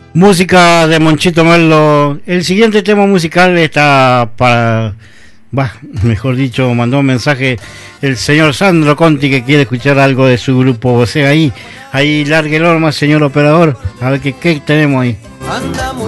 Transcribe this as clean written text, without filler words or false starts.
Música de Monchito Merlo. El siguiente tema musical está para... mejor dicho, mandó un mensaje el señor Sandro Conti que quiere escuchar algo de su grupo. O sea, ahí largue el horma, señor operador. A ver qué tenemos ahí.